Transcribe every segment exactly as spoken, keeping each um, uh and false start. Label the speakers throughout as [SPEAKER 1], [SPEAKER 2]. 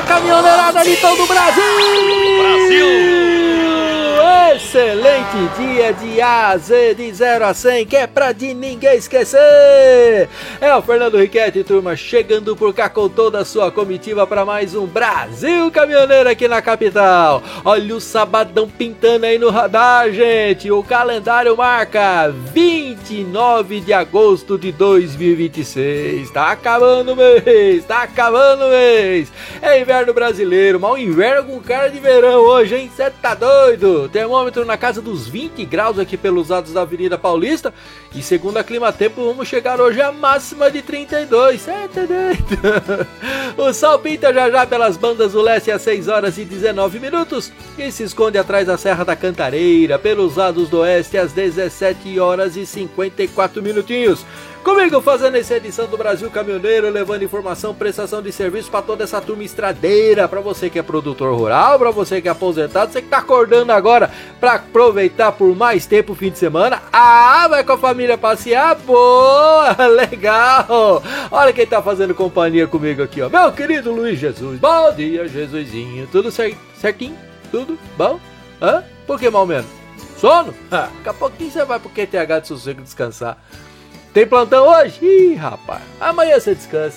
[SPEAKER 1] caminhoneirada de todo o Brasil!
[SPEAKER 2] Brasil!
[SPEAKER 1] Excelente dia de A Z, de zero a cem, que é pra de ninguém esquecer! É o Fernando Riquetti, turma, chegando por cá com toda a sua comitiva para mais um Brasil Caminhoneiro aqui na capital. Olha o sabadão pintando aí no radar, gente! O calendário marca vinte e nove de agosto de dois mil e vinte e seis. Tá acabando o mês, tá acabando o mês! É inverno brasileiro, mas o inverno com cara de verão hoje, hein? Cê tá doido? Termômetro na casa dos vinte graus aqui pelos lados da Avenida Paulista. E segundo a Climatempo, vamos chegar hoje à máxima de trinta e dois. Cê tá doido? O sol pinta já já pelas bandas do leste às seis horas e dezenove minutos. E se esconde atrás da Serra da Cantareira, pelos lados do oeste às dezessete horas e cinquenta e quatro minutinhos. Comigo fazendo essa edição do Brasil Caminhoneiro, levando informação, prestação de serviço para toda essa turma estradeira, para você que é produtor rural, para você que é aposentado, você que tá acordando agora para aproveitar por mais tempo o fim de semana. Ah, vai com a família passear? Boa, legal! Olha quem tá fazendo companhia comigo aqui, ó, meu querido Luiz Jesus. Bom dia, Jesusinho. Tudo certinho? Tudo bom? Hã? Por que mal menos? Sono? Ah, daqui a pouquinho você vai pro Q T H de sossego descansar. Tem plantão hoje? Ih, rapaz, amanhã você descansa.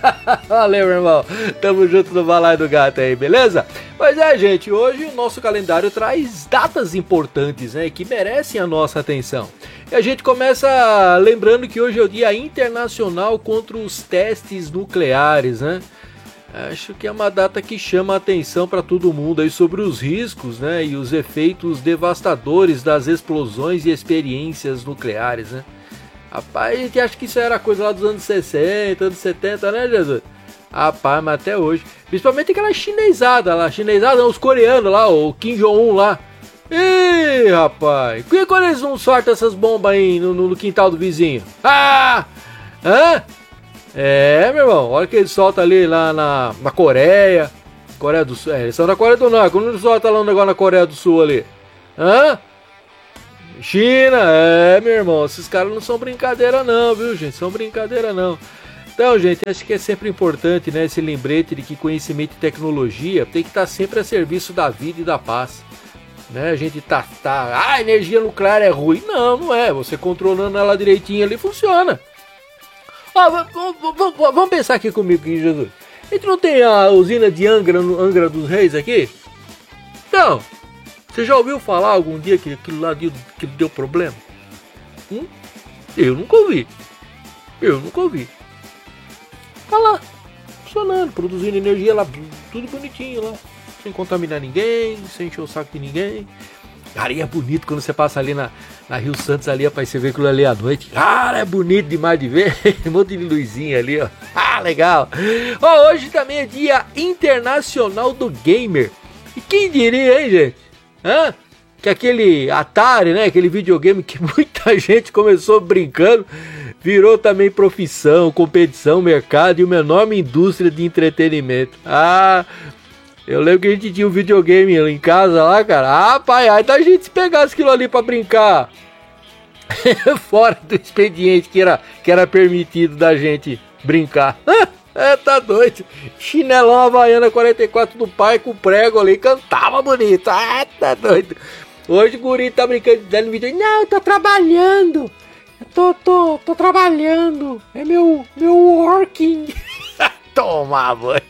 [SPEAKER 1] Valeu, meu irmão. Tamo junto no Balaio do Gato aí, beleza? Pois é, gente, hoje o nosso calendário traz datas importantes, né, que merecem a nossa atenção. E a gente começa lembrando que hoje é o Dia Internacional contra os Testes Nucleares, né? Acho que é uma data que chama a atenção para todo mundo aí sobre os riscos, né, e os efeitos devastadores das explosões e experiências nucleares, né? Rapaz, a gente acha que isso era coisa lá dos anos sessenta, anos setenta, né, Jesus? Rapaz, mas até hoje. Principalmente aquela chinesada lá, chinesada não, os coreanos lá, o Kim Jong-un lá. Ih, rapaz, por que quando eles não sortam essas bombas aí no, no, no quintal do vizinho? Ah! Hã? É, meu irmão, olha que eles soltam ali lá na, na Coreia. Coreia do Sul, é, eles são da Coreia do Norte, quando eles soltam lá um negócio na Coreia do Sul ali. Hã? China, é, meu irmão, esses caras não são brincadeira não, viu, gente, são brincadeira não. Então, gente, acho que é sempre importante, né, esse lembrete de que conhecimento e tecnologia tem que estar sempre a serviço da vida e da paz, né, a gente tá, tá, ah, a energia nuclear é ruim, não, não é, você controlando ela direitinho ali funciona. Ó, vamos, vamos pensar aqui comigo, aqui, Jesus, a gente não tem a usina de Angra, Angra dos Reis aqui? Não. Você já ouviu falar algum dia que aquilo lá deu, que deu problema? Hum? Eu nunca ouvi. Eu nunca ouvi. Tá lá, funcionando, produzindo energia lá, tudo bonitinho lá. Sem contaminar ninguém, sem encher o saco de ninguém. Cara, e é bonito quando você passa ali na, na Rio Santos ali, rapaz, você vê aquilo ali à noite. Cara, é bonito demais de ver. Um monte de luzinha ali, ó. Ah, legal. Ó, hoje também é Dia Internacional do Gamer. E quem diria, hein, gente? Hã? Que aquele Atari, né? Aquele videogame que muita gente começou brincando, virou também profissão, competição, mercado e uma enorme indústria de entretenimento. Ah, eu lembro que a gente tinha um videogame em casa lá, cara. Ah, pai, aí da gente se pegasse aquilo ali pra brincar fora do expediente que era, que era permitido da gente brincar. É, tá doido. Chinelão Havaiana quarenta e quatro do pai com prego ali, cantava bonito. Ah, tá doido. Hoje o guri tá brincando, dando vídeo. Não, eu tô trabalhando. Eu tô, tô, tô trabalhando. É meu, meu working. Toma, banho.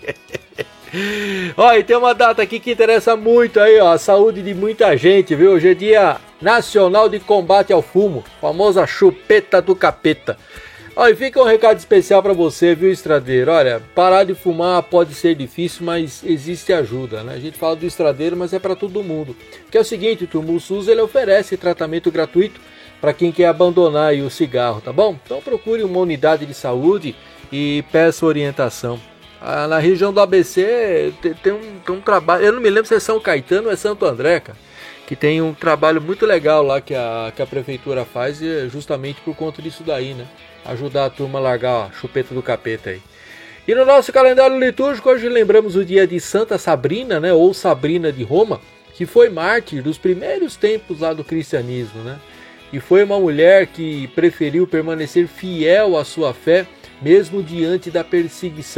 [SPEAKER 1] Ó, e tem uma data aqui que interessa muito aí, ó. A saúde de muita gente, viu? Hoje é Dia Nacional de Combate ao Fumo. Famosa chupeta do capeta. Olha, fica um recado especial para você, viu, estradeiro? Olha, parar de fumar pode ser difícil, mas existe ajuda, né? A gente fala do estradeiro, mas é para todo mundo. Que é o seguinte, turma, o SUS ele oferece tratamento gratuito para quem quer abandonar aí o cigarro, tá bom? Então procure uma unidade de saúde e peça orientação. Ah, na região do A B C tem, tem, um, tem um trabalho, eu não me lembro se é São Caetano ou é Santo André, cara, que tem um trabalho muito legal lá que a, que a prefeitura faz e é justamente por conta disso daí, né? Ajudar a turma a largar a chupeta do capeta aí. E no nosso calendário litúrgico hoje lembramos o dia de Santa Sabrina, né, ou Sabrina de Roma, que foi mártir dos primeiros tempos lá do cristianismo, né? E foi uma mulher que preferiu permanecer fiel à sua fé, mesmo diante da perseguição,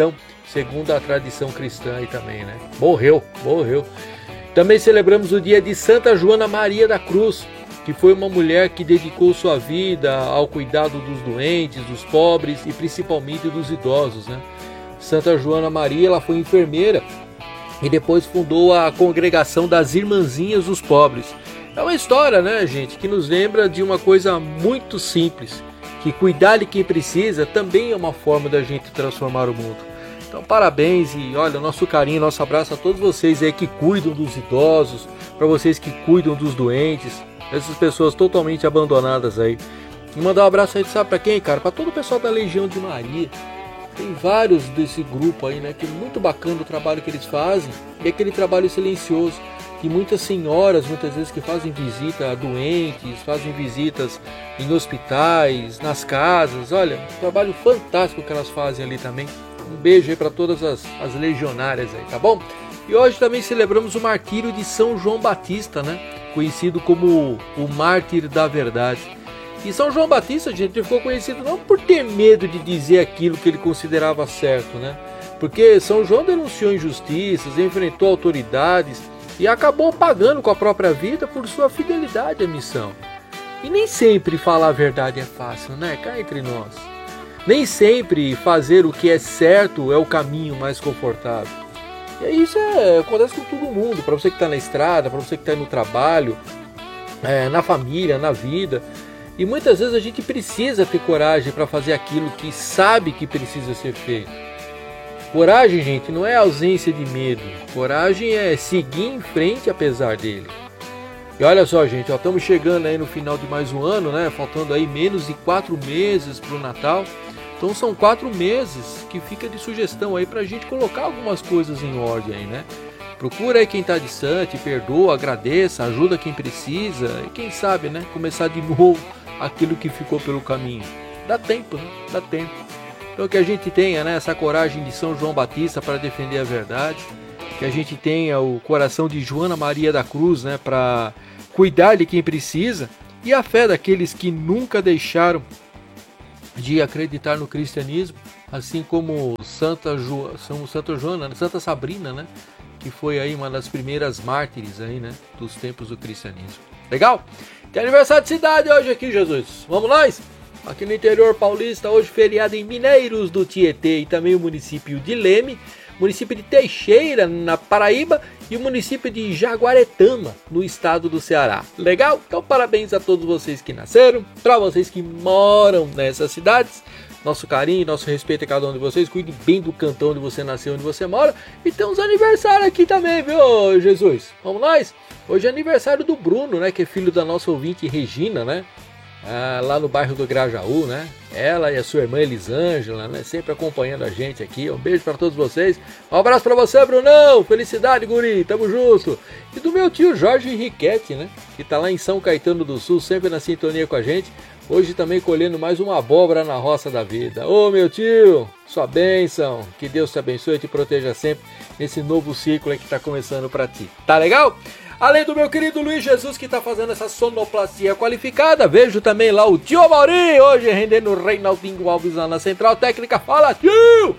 [SPEAKER 1] segundo a tradição cristã aí também, né? Morreu, morreu. Também celebramos o dia de Santa Joana Maria da Cruz, que foi uma mulher que dedicou sua vida ao cuidado dos doentes, dos pobres e principalmente dos idosos, né? Santa Joana Maria, ela foi enfermeira e depois fundou a Congregação das Irmãzinhas dos Pobres. É uma história, né, gente, que nos lembra de uma coisa muito simples, que cuidar de quem precisa também é uma forma da gente transformar o mundo. Então, parabéns e olha, nosso carinho, nosso abraço a todos vocês aí que cuidam dos idosos, para vocês que cuidam dos doentes, essas pessoas totalmente abandonadas aí. E mandar um abraço aí, sabe para quem, cara? Para todo o pessoal da Legião de Maria. Tem vários desse grupo aí, né? Que é muito bacana o trabalho que eles fazem. E aquele trabalho silencioso. E muitas senhoras, muitas vezes, que fazem visita a doentes, fazem visitas em hospitais, nas casas. Olha, um trabalho fantástico que elas fazem ali também. Um beijo aí para todas as, as legionárias aí, tá bom? E hoje também celebramos o martírio de São João Batista, né? Conhecido como o mártir da verdade. E São João Batista, gente, ficou conhecido não por ter medo de dizer aquilo que ele considerava certo, né? Porque São João denunciou injustiças, enfrentou autoridades e acabou pagando com a própria vida por sua fidelidade à missão. E nem sempre falar a verdade é fácil, né? Cá entre nós. Nem sempre fazer o que é certo é o caminho mais confortável. E isso é, acontece com todo mundo, para você que está na estrada, para você que está no trabalho, é, na família, na vida. E muitas vezes a gente precisa ter coragem para fazer aquilo que sabe que precisa ser feito. Coragem, gente, não é ausência de medo. Coragem é seguir em frente apesar dele. E olha só, gente, ó, estamos chegando aí no final de mais um ano, né? Faltando aí menos de quatro meses para o Natal. Então são quatro meses que fica de sugestão aí pra gente colocar algumas coisas em ordem aí, né? Procura aí quem tá distante, perdoa, agradeça, ajuda quem precisa e quem sabe, né? Começar de novo aquilo que ficou pelo caminho. Dá tempo, né? Dá tempo. Então que a gente tenha, né, essa coragem de São João Batista para defender a verdade. Que a gente tenha o coração de Joana Maria da Cruz, né? Para cuidar de quem precisa. E a fé daqueles que nunca deixaram de acreditar no cristianismo, assim como Santa, jo... Santa Joana, Santa Sabrina, né? Que foi aí uma das primeiras mártires aí, né? Dos tempos do cristianismo. Legal? Tem aniversário de cidade hoje aqui, Jesus. Vamos nós? Aqui no interior paulista, hoje feriado em Mineiros do Tietê e também o município de Leme, município de Teixeira, na Paraíba, e o município de Jaguaretama, no estado do Ceará. Legal? Então parabéns a todos vocês que nasceram, para vocês que moram nessas cidades. Nosso carinho, nosso respeito a cada um de vocês. Cuide bem do cantão onde você nasceu, onde você mora. E tem uns aniversários aqui também, viu, Jesus? Vamos nós? Hoje é aniversário do Bruno, né? Que é filho da nossa ouvinte Regina, né? Ah, lá no bairro do Grajaú, né? Ela e a sua irmã Elisângela, né? Sempre acompanhando a gente aqui. Um beijo para todos vocês. Um abraço para você, Brunão. Felicidade, guri. Tamo junto. E do meu tio Jorge Henriquete, né? Que tá lá em São Caetano do Sul, sempre na sintonia com a gente. Hoje também colhendo mais uma abóbora na roça da vida. Ô, meu tio, sua bênção. Que Deus te abençoe e te proteja sempre nesse novo ciclo aí que tá começando para ti. Tá legal? Além do meu querido Luiz Jesus, que está fazendo essa sonoplastia qualificada, vejo também lá o tio Mauri, hoje rendendo o Reinaldinho Alves lá na Central Técnica. Fala, tio!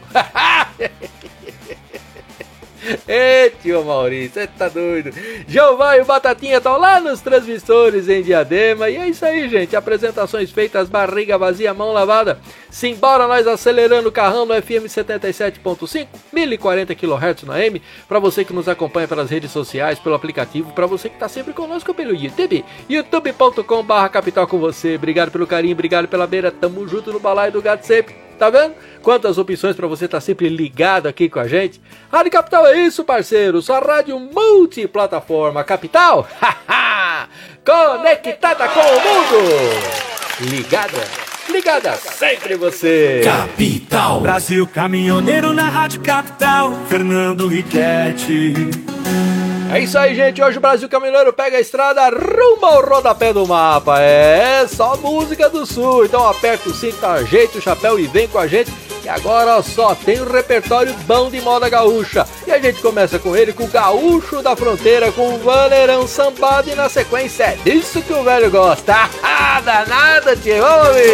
[SPEAKER 1] Ei, tio Maurício, você tá doido? Jeová e o Batatinha estão lá nos transmissores em Diadema. E é isso aí, gente. Apresentações feitas, barriga vazia, mão lavada. Simbora nós acelerando o carrão no F M setenta e sete ponto cinco, mil e quarenta quilohertz na A M. Para você que nos acompanha pelas redes sociais, pelo aplicativo. Para você que tá sempre conosco pelo YouTube. youtube ponto com barra capital com você. Obrigado pelo carinho, obrigado pela beira. Tamo junto no balaio do gato sempre. Tá vendo? Quantas opções para você estar tá sempre ligado aqui com a gente. Rádio Capital é isso, parceiro. Sua rádio multiplataforma Capital. Conectada com o mundo. Ligada. Ligada sempre você.
[SPEAKER 3] Capital. Brasil caminhoneiro na Rádio Capital. Fernando Riquetti.
[SPEAKER 1] É isso aí, gente. Hoje o Brasil Caminhoneiro pega a estrada rumo ao rodapé do mapa. É só música do Sul. Então aperta o cinto, ajeita o chapéu e vem com a gente. E agora ó, só tem um repertório bom de moda gaúcha. E a gente começa com ele, com o Gaúcho da Fronteira, com o Vaneirão Sambado. E na sequência é disso que o velho gosta. Ah, danada, tio. Vamos ver.